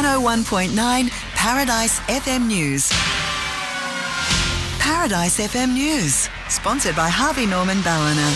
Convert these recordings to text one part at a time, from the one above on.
101.9 Paradise FM News. Paradise FM News, sponsored by Harvey Norman Ballina.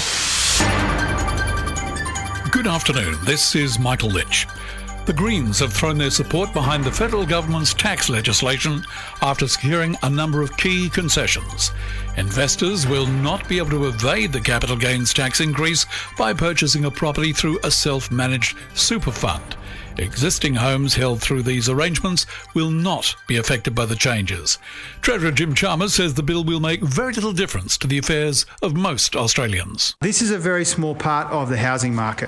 Good afternoon, this is Michael Lynch. The Greens have thrown their support behind the federal government's tax legislation after securing a number of key concessions. Investors will not be able to evade the capital gains tax increase by purchasing a property through a self-managed super fund. Existing homes held through these arrangements will not be affected by the changes. Treasurer Jim Chalmers says the bill will make very little difference to the affairs of most Australians. This is a very small part of the housing market.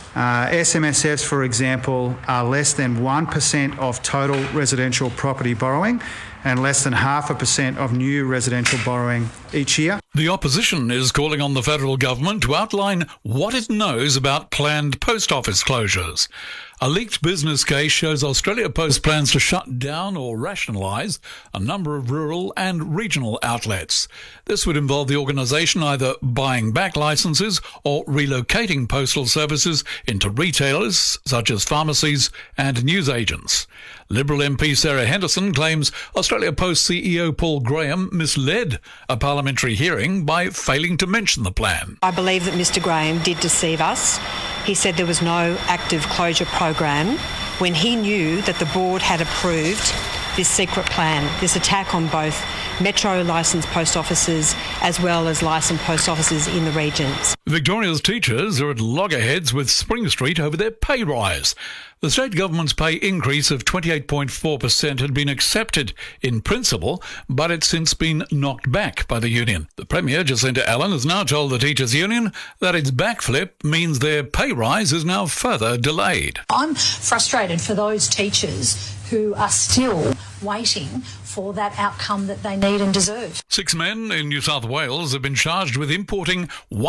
SMSFs, for example, are less than 1% of total residential property borrowing and less than 0.5% of new residential borrowing each year. The opposition is calling on the federal government to outline what it knows about planned post office closures. A leaked business case shows Australia Post plans to shut down or rationalise a number of rural and regional outlets. This would involve the organisation either buying back licences or relocating postal services into retailers such as pharmacies and newsagents. Liberal MP Sarah Henderson claims Australia Post CEO Paul Graham misled a parliamentary hearing by failing to mention the plan. I believe that Mr Graham did deceive us. He said there was no active closure program when he knew that the board had approved this secret plan, this attack on both Metro licensed post offices as well as licensed post offices in the regions. Victoria's teachers are at loggerheads with Spring Street over their pay rise. The state government's pay increase of 28.4% had been accepted in principle, but it's since been knocked back by the union. The Premier, Jacinta Allen, has now told the Teachers' Union that its backflip means their pay rise is now further delayed. I'm frustrated for those teachers who are still waiting for that outcome that they need and deserve. 6 men in New South Wales have been charged with importing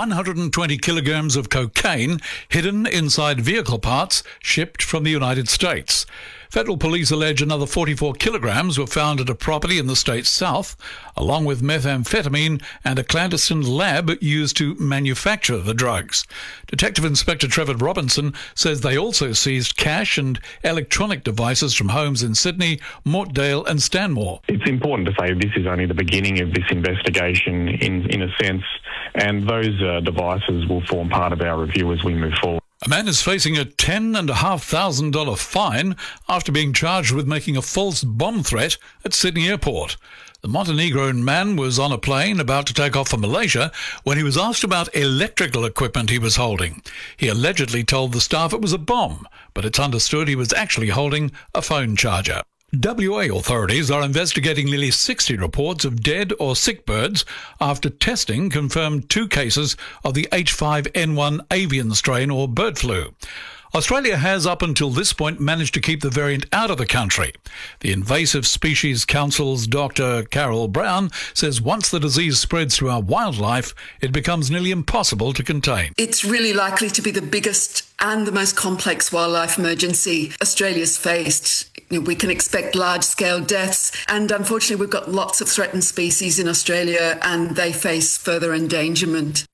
120 kilograms of cocaine hidden inside vehicle parts shipped from the United States. Federal police allege another 44 kilograms were found at a property in the state's south, along with methamphetamine and a clandestine lab used to manufacture the drugs. Detective Inspector Trevor Robinson says they also seized cash and electronic devices from homes in Sydney, Mortdale and Stanmore. It's important to say this is only the beginning of this investigation in a sense, and those devices will form part of our review as we move forward. A man is facing a $10,500 fine after being charged with making a false bomb threat at Sydney Airport. The Montenegrin man was on a plane about to take off for Malaysia when he was asked about electrical equipment he was holding. He allegedly told the staff it was a bomb, but it's understood he was actually holding a phone charger. WA authorities are investigating nearly 60 reports of dead or sick birds after testing confirmed 2 cases of the H5N1 avian strain or bird flu. Australia has up until this point managed to keep the variant out of the country. The Invasive Species Council's Dr. Carol Brown says once the disease spreads through our wildlife, it becomes nearly impossible to contain. It's really likely to be the biggest and the most complex wildlife emergency Australia's faced. We can expect large-scale deaths, and unfortunately we've got lots of threatened species in Australia and they face further endangerment.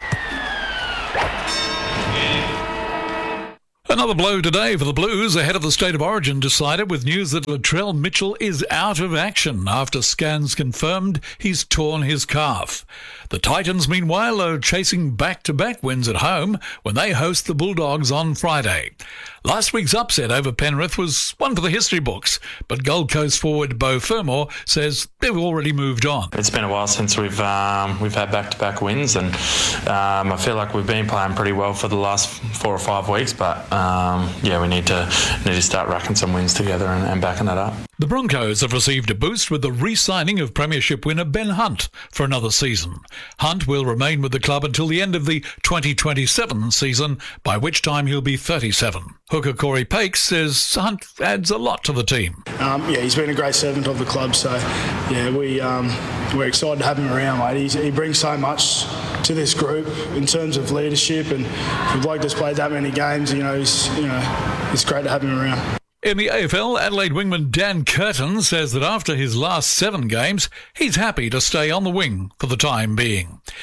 Another blow today for the Blues ahead of the State of Origin decided with news that Latrell Mitchell is out of action after scans confirmed he's torn his calf. The Titans, meanwhile, are chasing back-to-back wins at home when they host the Bulldogs on Friday. Last week's upset over Penrith was one for the history books, but Gold Coast forward Beau Fermor says they've already moved on. It's been a while since we've had back-to-back wins, and I feel like we've been playing pretty well for the last 4 or 5 weeks, but we need to start racking some wins together and backing that up. The Broncos have received a boost with the re-signing of Premiership winner Ben Hunt for another season. Hunt will remain with the club until the end of the 2027 season, by which time he'll be 37. Hooker Corey Pakes says Hunt adds a lot to the team. He's been a great servant of the club, so we're excited to have him around, mate. He brings so much to this group in terms of leadership, and for a bloke that's played that many games, it's great to have him around. In the AFL, Adelaide wingman Dan Curtin says that after his last 7 games, he's happy to stay on the wing for the time being.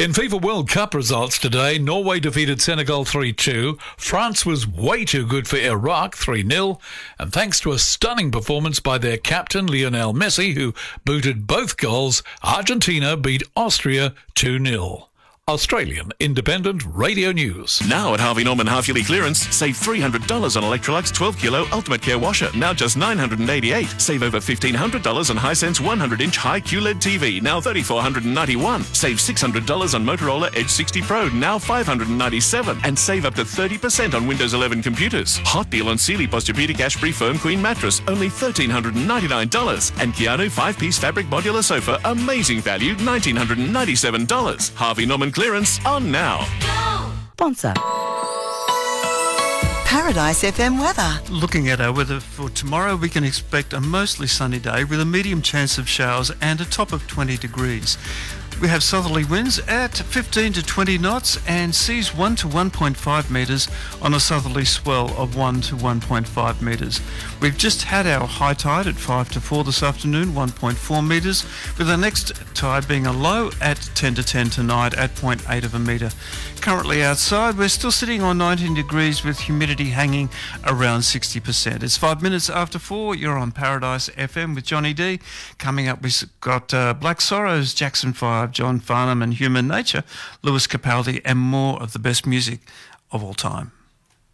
In FIFA World Cup results today, Norway defeated Senegal 3-2, France was way too good for Iraq 3-0, and thanks to a stunning performance by their captain Lionel Messi, who booted both goals, Argentina beat Austria 2-0. Australian Independent Radio News. Now at Harvey Norman half-yearly clearance, save $300 on Electrolux 12-kilo Ultimate Care washer, now just $988. Save over $1,500 on Hisense 100-inch high QLED TV, now $3,491. Save $600 on Motorola Edge 60 Pro, now $597. And save up to 30% on Windows 11 computers. Hot deal on Sealy Posturepedic Ashbury Firm Queen mattress, only $1,399. And Keanu 5-piece fabric modular sofa, amazing value, $1,997. Harvey Norman clearance on now. Sponsor. Paradise FM weather. Looking at our weather for tomorrow, we can expect a mostly sunny day with a medium chance of showers and a top of 20 degrees. We have southerly winds at 15 to 20 knots and seas 1 to 1.5 metres on a southerly swell of 1 to 1.5 metres. We've just had our high tide at 5 to 4 this afternoon, 1.4 metres, with the next tide being a low at 10 to 10 tonight at 0.8 of a metre. Currently outside, we're still sitting on 19 degrees with humidity hanging around 60%. It's 5 minutes after 4. You're on Paradise FM with Johnny D. Coming up, we've got Black Sorrows, Jackson 5, John Farnham and Human Nature, Lewis Capaldi, and more of the best music of all time.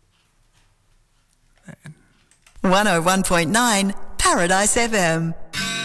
101.9 Paradise FM.